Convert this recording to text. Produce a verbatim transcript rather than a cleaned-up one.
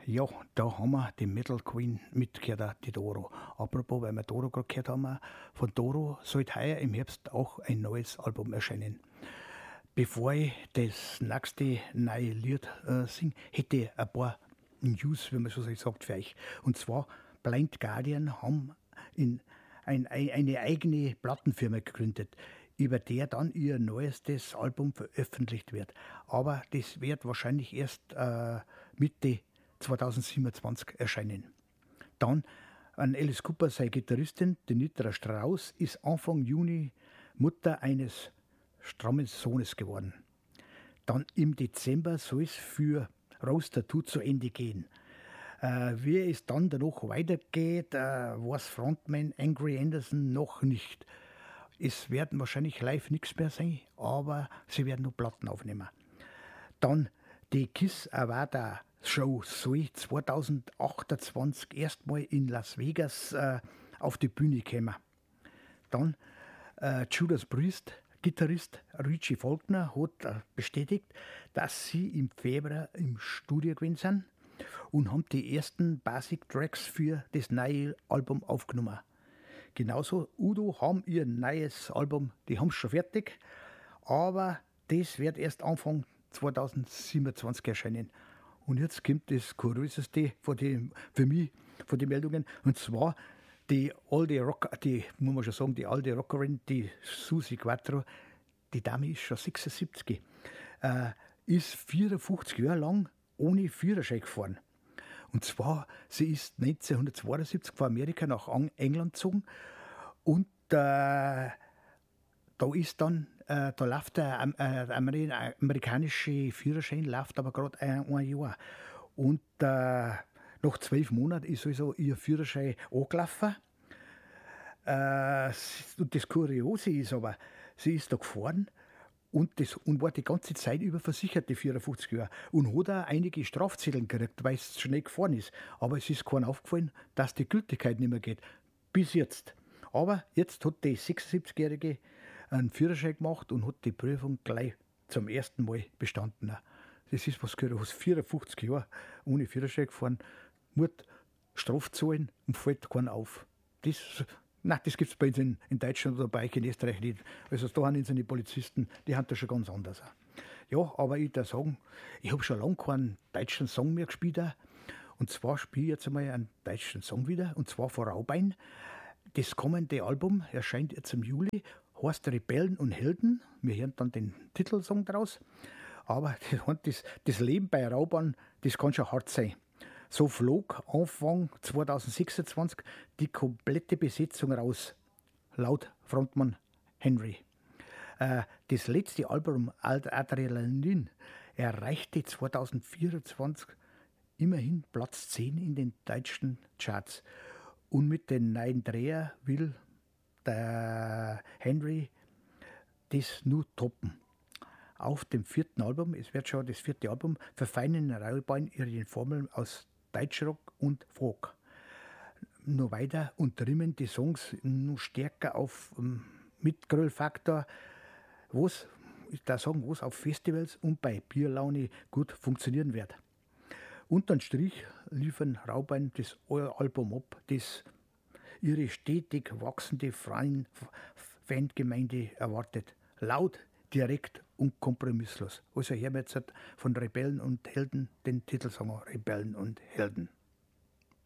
Ja, da haben wir die Metal Queen mitgehört, die Doro. Apropos, weil wir Doro gerade gehört haben, von Doro sollte heuer im Herbst auch ein neues Album erscheinen. Bevor ich das nächste neue Lied äh, singe, hätte ich ein paar News, wie man so sagt, für euch. Und zwar, Blind Guardian haben in ein, ein, eine eigene Plattenfirma gegründet, über der dann ihr neuestes Album veröffentlicht wird. Aber das wird wahrscheinlich erst äh, Mitte zwanzig siebenundzwanzig erscheinen. Dann an Alice Cooper, seine Gitarristin, die Nitra Strauss, ist Anfang Juni Mutter eines strammen Sohnes geworden. Dann im Dezember soll es für Rose Tattoo zu Ende gehen. Äh, wie es dann danach weitergeht, äh, weiß Frontman Angry Anderson noch nicht. Es werden wahrscheinlich live nichts mehr sein, aber sie werden nur Platten aufnehmen. Dann die Kiss Avada Show soll zwanzig achtundzwanzig erstmal in Las Vegas äh, auf die Bühne kommen. Dann äh, Judas Priest, Gitarrist Richie Faulkner, hat äh, bestätigt, dass sie im Februar im Studio gewesen sind und haben die ersten Basic Tracks für das neue Album aufgenommen. Genauso Udo haben ihr neues Album, die haben es schon fertig, aber das wird erst Anfang zwanzig siebenundzwanzig erscheinen. Und jetzt kommt das Kurioseste von den, für mich von den Meldungen, und zwar die alte Rocker, die muss man schon sagen, die alte Rockerin, die Susi Quattro, die Dame ist schon sechsundsiebzig, äh, ist vierundfünfzig Jahre lang ohne Führerschein gefahren. Und zwar, sie ist neunzehnhundertzweiundsiebzig von Amerika nach England gezogen und äh, da ist dann, äh, da läuft der äh, amerikanische Führerschein, läuft aber gerade ein, ein Jahr. Und äh, nach zwölf Monaten ist also ihr Führerschein angelaufen. Äh, und das Kuriose ist aber, sie ist da gefahren und, das, und war die ganze Zeit über versichert, die vierundfünfzig Jahre. Und hat auch einige Strafzettel gekriegt, weil es schnell gefahren ist. Aber es ist keinem aufgefallen, dass die Gültigkeit nicht mehr geht. Bis jetzt. Aber jetzt hat die sechsundsiebzigjährige einen Führerschein gemacht und hat die Prüfung gleich zum ersten Mal bestanden. Das ist was gehört, aus vierundfünfzig Jahren ohne Führerschein gefahren, muss Strafe zahlen und fällt keinen auf. Das, nein, das gibt es bei uns in, in Deutschland oder bei euch in Österreich nicht. Also da haben unsere Polizisten, die haben das schon ganz anders. Ja, aber ich darf sagen, ich habe schon lange keinen deutschen Song mehr gespielt. Und zwar spiele ich jetzt einmal einen deutschen Song wieder, und zwar von Raubein. Das kommende Album erscheint jetzt im Juli, heißt Rebellen und Helden. Wir hören dann den Titelsong draus. Aber das, das Leben bei Raubein, das kann schon hart sein. So flog Anfang zwanzig sechsundzwanzig die komplette Besetzung raus, laut Frontmann Henry. Äh, das letzte Album Adrenalin erreichte zwanzig vierundzwanzig immerhin Platz zehn in den deutschen Charts. Und mit den neuen Dreher will der Henry das nur toppen. Auf dem vierten Album, es wird schon das vierte Album, verfeinern Raubein ihre Formeln aus Deutschrock und Folk. Nur weiter und trimmen die Songs noch stärker auf um, Mitgrillfaktor, was ich da sagen, was auf Festivals und bei Bierlaune gut funktionieren wird. Unterm Strich liefern Raubein das Album ab, das ihre stetig wachsende Fangemeinde erwartet. Laut, direkt und kompromisslos. Also hören wir jetzt von Rebellen und Helden den Titelsong Rebellen und Helden.